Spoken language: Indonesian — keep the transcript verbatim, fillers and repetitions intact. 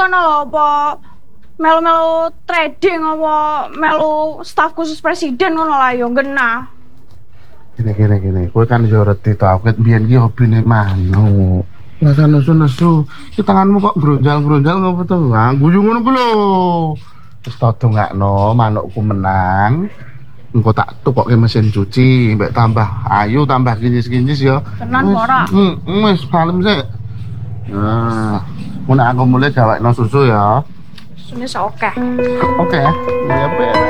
kono lho apa melu-melu trading apa melu staf khusus presiden ngono lah yo genah. Gini gini gini, kowe kan yo reti to aku ket biyen ki hobine manuk. Masa nesu-nesu, ki tanganmu kok bronjal-bronjal ngopo to? Ah, guyu ngono ku lho. Wis tak dongakno manukku menang. Engko tak tukokke mesin cuci, mbek tambah ayu, tambah kinyis-kinyis ya. Tenan ora? Heeh, wis kalem sik. Nah, mun aku mulai gawekno susu ya. Susune sok akeh. Oke, ya beres.